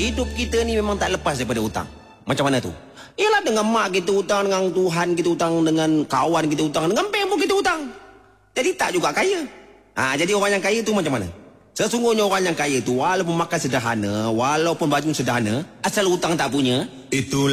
hidup kita ni memang tak lepas daripada hutang. Macam mana tu? Ialah dengan mak kita hutang, dengan Tuhan kita hutang, dengan kawan kita hutang, dengan bank pun kita hutang. Jadi tak juga kaya. Jadi orang yang kaya tu macam mana? Sesungguhnya orang yang kaya tu walaupun makan sederhana, walaupun baju sederhana, asal hutang tak punya, Itulah